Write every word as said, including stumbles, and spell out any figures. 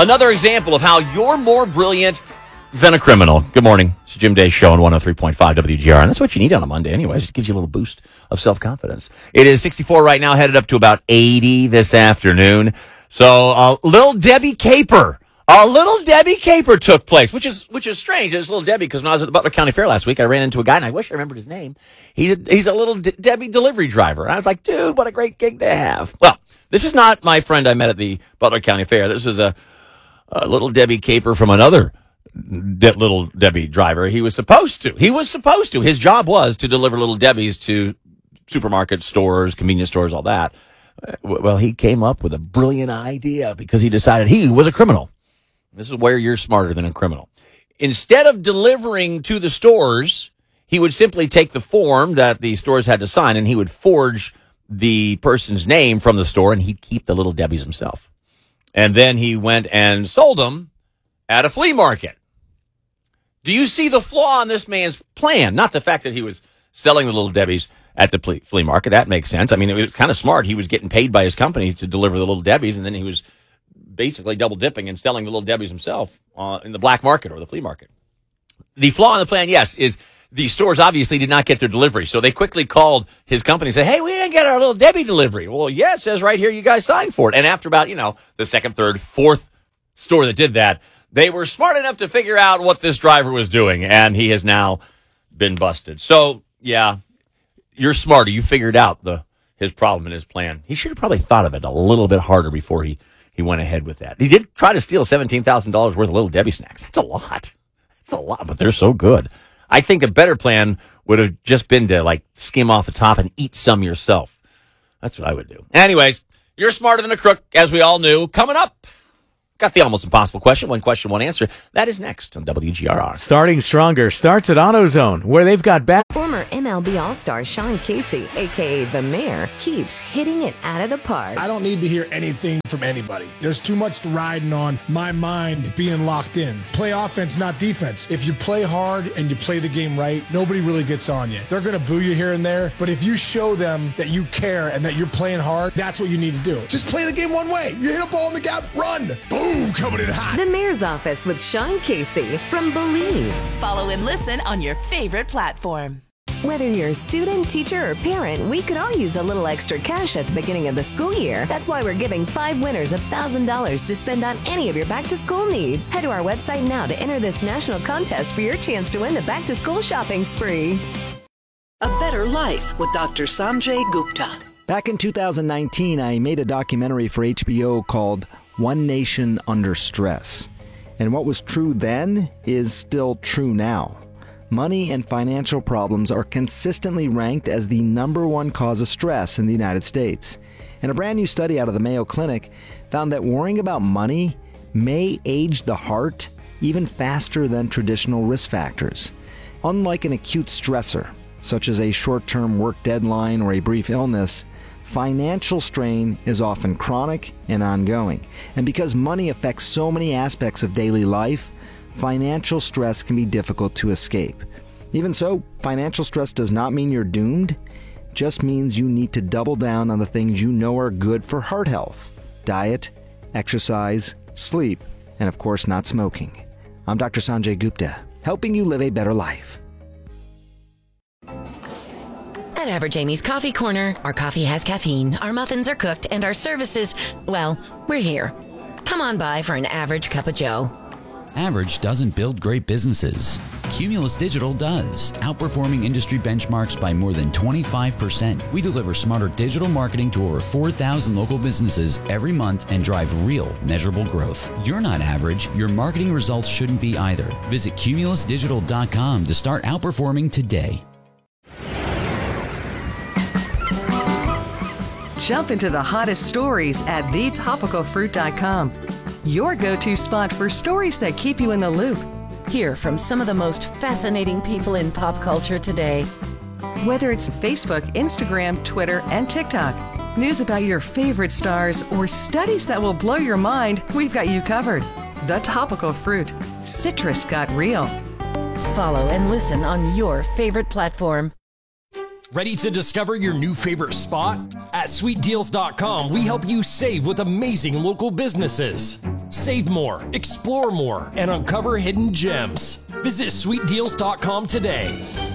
Another example of how you're more brilliant than a criminal. Good morning. It's Jim Day Show on one oh three point five W G R. And that's what you need on a Monday anyways. It gives you a little boost of self-confidence. It is sixty-four right now, headed up to about eighty this afternoon. So, uh, Little Debbie Caper. A Little Debbie Caper took place, which is which is strange. It's Little Debbie because when I was at the Butler County Fair last week, I ran into a guy, and I wish I remembered his name. He's a, he's a Little De- Debbie delivery driver. And I was like, dude, what a great gig to have. Well, this is not my friend I met at the Butler County Fair. This is a, a Little Debbie Caper from another De- Little Debbie driver. He was supposed to. He was supposed to. His job was to deliver Little Debbies to supermarket stores, convenience stores, all that. Uh, well, he came up with a brilliant idea because he decided he was a criminal. This is where you're smarter than a criminal. Instead of delivering to the stores, he would simply take the form that the stores had to sign, and he would forge the person's name from the store, and he'd keep the Little Debbies himself. And then he went and sold them at a flea market. Do you see the flaw in this man's plan? Not the fact that he was selling the Little Debbies at the flea market. That makes sense. I mean, it was kind of smart. He was getting paid by his company to deliver the Little Debbies, and then he was basically double dipping and selling the Little Debbies himself uh, in the black market or the flea market. The flaw in the plan, yes, is the stores obviously did not get their delivery. So they quickly called his company and said, hey, we didn't get our Little Debbie delivery. Well, yeah, it says right here you guys signed for it. And after about, you know, the second, third, fourth store that did that, they were smart enough to figure out what this driver was doing. And he has now been busted. So, yeah, you're smarter. You figured out the his problem and his plan. He should have probably thought of it a little bit harder before he He went ahead with that. He did try to steal seventeen thousand dollars worth of Little Debbie snacks. That's a lot. That's a lot, but they're so good. I think a better plan would have just been to, like, skim off the top and eat some yourself. That's what I would do. Anyways, you're smarter than a crook, as we all knew. Coming up, got the almost impossible question. One question, one answer. That is next on W G R R. Starting Stronger starts at AutoZone, where they've got back. Former M L B All-Star Sean Casey, a k a. The Mayor, keeps hitting it out of the park. I don't need to hear anything from anybody. There's too much riding on my mind being locked in. Play offense, not defense. If you play hard and you play the game right, nobody really gets on you. They're going to boo you here and there, but if you show them that you care and that you're playing hard, that's what you need to do. Just play the game one way. You hit a ball in the gap, run. Boom, coming in hot. The Mayor's Office with Sean Casey from Believe. Follow and listen on your favorite platform. Whether you're a student, teacher, or parent, we could all use a little extra cash at the beginning of the school year. That's why we're giving five winners one thousand dollars to spend on any of your back-to-school needs. Head to our website now to enter this national contest for your chance to win the back-to-school shopping spree. A Better Life with Doctor Sanjay Gupta. Back in two thousand nineteen, I made a documentary for H B O called One Nation Under Stress. And what was true then is still true now. Money and financial problems are consistently ranked as the number one cause of stress in the United States. And a brand new study out of the Mayo Clinic found that worrying about money may age the heart even faster than traditional risk factors. Unlike an acute stressor, such as a short-term work deadline or a brief illness, financial strain is often chronic and ongoing. And because money affects so many aspects of daily life, financial stress can be difficult to escape. Even so, financial stress does not mean you're doomed. It just means you need to double down on the things you know are good for heart health: diet, exercise, sleep, and of course not smoking. I'm Doctor Sanjay Gupta, helping you live a better life. At Average Amy's Coffee Corner, our coffee has caffeine, our muffins are cooked, and our services, well, we're here. Come on by for an average cup of joe. Average doesn't build great businesses. Cumulus Digital does, outperforming industry benchmarks by more than twenty-five percent. We deliver smarter digital marketing to over four thousand local businesses every month and drive real, measurable growth. You're not average. Your marketing results shouldn't be either. Visit cumulus digital dot com to start outperforming today. Jump into the hottest stories at the topical fruit dot com. Your go-to spot for stories that keep you in the loop. Hear from some of the most fascinating people in pop culture today. Whether it's Facebook, Instagram, Twitter, and TikTok, news about your favorite stars, or studies that will blow your mind, we've got you covered. The Topical Fruit. Citrus got real. Follow and listen on your favorite platform. Ready to discover your new favorite spot? At sweet deals dot com, we help you save with amazing local businesses. Save more, explore more, and uncover hidden gems. Visit sweet deals dot com today.